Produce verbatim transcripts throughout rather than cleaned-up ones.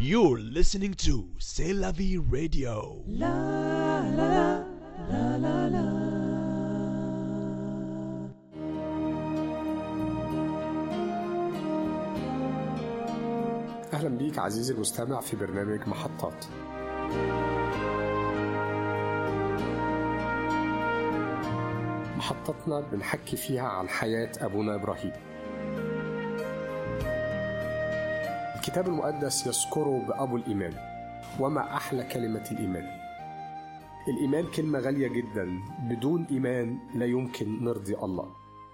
You're listening to C'est la vie radio. La la la la la. أهلا بيك عزيزي المستمع في برنامج محطات. محطتنا بنحكي فيها عن حياة أبونا إبراهيم. الكتاب المقدس يذكره بأبو الإيمان، وما أحلى كلمة الإيمان. الإيمان كلمة غالية جدا، بدون إيمان لا يمكن نرضي الله.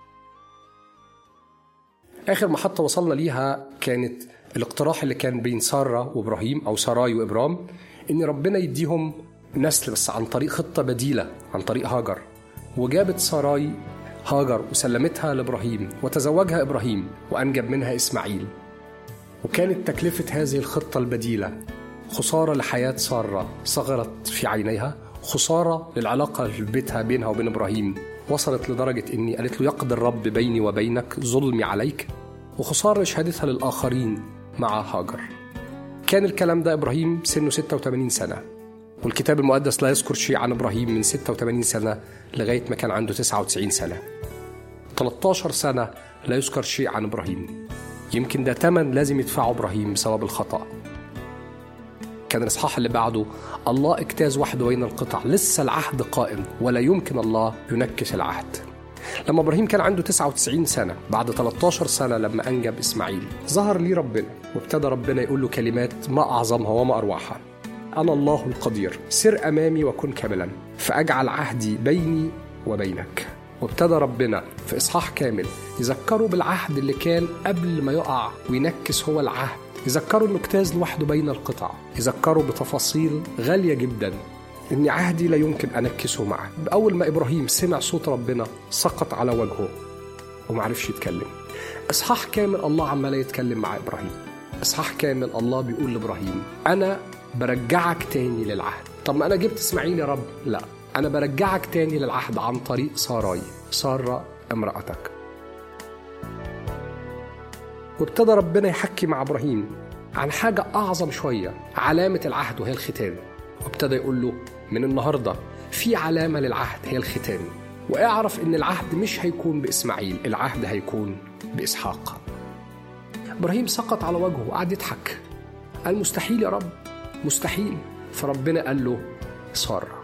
آخر محطة وصلنا ليها كانت الاقتراح اللي كان بين سارة وإبراهيم أو ساراي وإبرام، إن ربنا يديهم نسل بس عن طريق خطة بديلة، عن طريق هاجر. وجابت ساراي هاجر وسلمتها لإبراهيم، وتزوجها إبراهيم وأنجب منها إسماعيل. وكانت تكلفة هذه الخطة البديلة خسارة لحياة سارة صغرت في عينيها، خسارة للعلاقة في بيتها بينها وبين إبراهيم، وصلت لدرجة إني قالت له يقضي الرب بيني وبينك ظلمي عليك، وخسارة لشهادتها للآخرين مع هاجر. كان الكلام ده إبراهيم سنه ستة وثمانين سنة، والكتاب المقدس لا يذكر شيء عن إبراهيم من ستة وثمانين سنة لغاية ما كان عنده تسعة وتسعين سنة. ثلاثة عشر سنة لا يذكر شيء عن إبراهيم. يمكن ده تمن لازم يدفعه إبراهيم بسبب الخطأ. كان الإصحاح اللي بعده الله اجتاز وحده بين القطع، لسه العهد قائم ولا يمكن الله ينكس العهد. لما إبراهيم كان عنده تسعة وتسعين سنة، بعد ثلاثة عشر سنة لما أنجب إسماعيل، ظهر لي ربنا وابتدى ربنا يقول له كلمات ما أعظمها وما أروعها. أنا الله القدير، سر أمامي وكن كاملا فأجعل عهدي بيني وبينك. وابتدى ربنا في إصحاح كامل يذكروا بالعهد اللي كان قبل ما يقع وينكس هو العهد، يذكروا إنه اجتاز لوحده بين القطع، يذكروا بتفاصيل غالية جدا إن عهدي لا يمكن أنكسه معه. بأول ما إبراهيم سمع صوت ربنا سقط على وجهه ومعرفش يتكلم. إصحاح كامل الله عمال يتكلم مع إبراهيم، إصحاح كامل الله بيقول لإبراهيم أنا برجعك تاني للعهد. طب ما أنا جبت إسماعيل يا رب، لا، أنا برجعك تاني للعهد عن طريق ساراي، سارة امرأتك. وابتدى ربنا يحكي مع إبراهيم عن حاجة أعظم شوية، علامة العهد وهي الختان. وابتدى يقول له من النهاردة في علامة للعهد هي الختان، واعرف إن العهد مش هيكون بإسماعيل، العهد هيكون بإسحاق. إبراهيم سقط على وجهه وقعد يضحك، قال مستحيل يا رب، مستحيل. فربنا قال له سارة.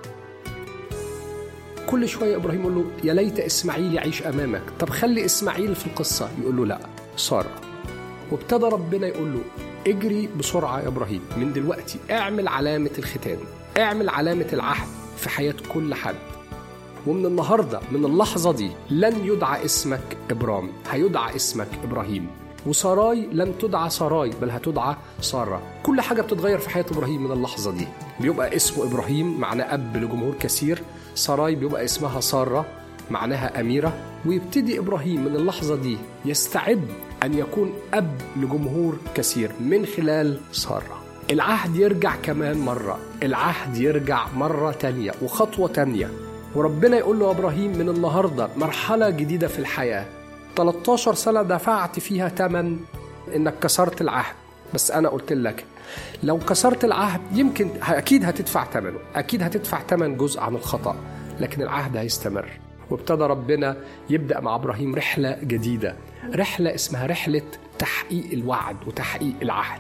كل شوية إبراهيم يقول له يا ليت إسماعيل يعيش أمامك، طب خلي إسماعيل في القصة، يقول له لا، سارة. وابتدى ربنا يقول له اجري بسرعة يا إبراهيم، من دلوقتي اعمل علامة الختان، اعمل علامة العهد في حياة كل حد. ومن النهاردة من اللحظة دي لن يدعى اسمك إبرام، هيدعى اسمك إبراهيم. وساراي لن تدعى ساراي بل هتدعى سارة. كل حاجة بتتغير في حياة إبراهيم من اللحظة دي. بيبقى اسمه إبراهيم معناه أب لجمهور كثير، ساراي بيبقى اسمها سارة معناها أميرة. ويبتدي إبراهيم من اللحظة دي يستعد أن يكون أب لجمهور كثير من خلال سارة. العهد يرجع كمان مرة، العهد يرجع مرة تانية وخطوة تانية. وربنا يقول له إبراهيم من النهاردة مرحلة جديدة في الحياة. ثلاثة عشر سنة دفعت فيها تمن إنك كسرت العهد، بس أنا قلت لك لو كسرت العهد يمكن أكيد هتدفع تمنه، أكيد هتدفع تمن جزء عن الخطأ، لكن العهد هيستمر. وابتدى ربنا يبدأ مع إبراهيم رحلة جديدة، رحلة اسمها رحلة تحقيق الوعد وتحقيق العهد.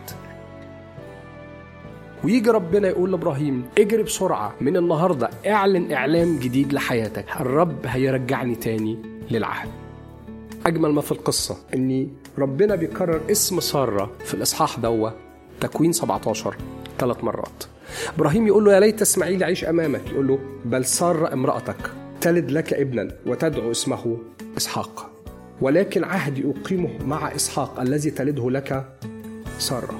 ويجي ربنا يقول لإبراهيم اجري بسرعة، من النهاردة اعلن إعلان جديد لحياتك، الرب هيرجعني تاني للعهد. أجمل ما في القصة أني ربنا بيكرر اسم سارة في الإصحاح دوا تكوين سبعة عشر ثلاث مرات. إبراهيم يقول له يا ليت إسماعيل يعيش أمامك، يقول له بل سارة امرأتك تلد لك ابنا وتدعو اسمه إسحاق، ولكن عهدي أقيمه مع إسحاق الذي تلده لك سارة.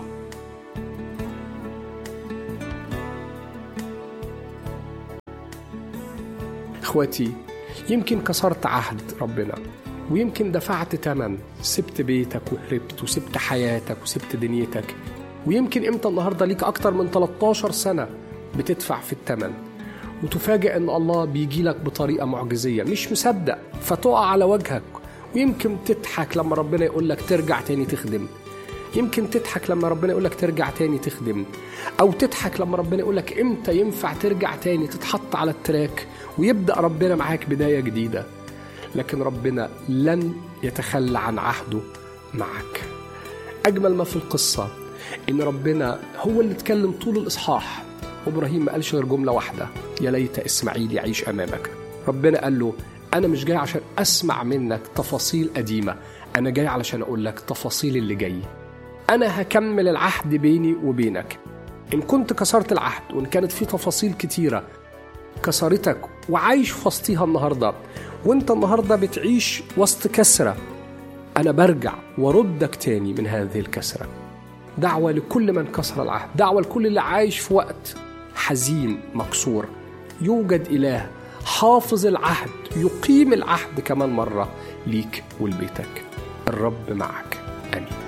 إخواتي، يمكن كسرت عهد ربنا، ويمكن دفعت تمن، سبت بيتك وهربت وسبت حياتك وسبت دنيتك، ويمكن امتى النهاردة ليك أكتر من ثلاثة عشر سنة بتدفع في التمن، وتفاجئ أن الله بيجي لك بطريقة معجزية، مش مصدق فتقع على وجهك، ويمكن تضحك لما ربنا يقول لك ترجع تاني تخدم. يمكن تضحك لما ربنا يقولك ترجع تاني تخدم، أو تضحك لما ربنا يقولك إمتى ينفع ترجع تاني تتحط على التراك ويبدأ ربنا معاك بداية جديدة. لكن ربنا لن يتخلى عن عهده معك. أجمل ما في القصة إن ربنا هو اللي اتكلم طول الإصحاح، وإبراهيم ما قالش غير جملة واحدة: يا ليت إسماعيل يعيش أمامك. ربنا قال له: أنا مش جاي عشان أسمع منك تفاصيل قديمة، أنا جاي علشان أقول لك تفاصيل اللي جاي. أنا هكمل العهد بيني وبينك. إن كنت كسرت العهد وإن كانت في تفاصيل كتيرة كسرتك وعايش في وسطيها النهاردة، وإنت النهاردة بتعيش وسط كسرة، أنا برجع وردك تاني من هذه الكسرة. دعوة لكل من كسر العهد، دعوة لكل اللي عايش في وقت حزين مكسور. يوجد إله حافظ العهد يقيم العهد كمان مرة ليك ولبيتك. الرب معك. آمين.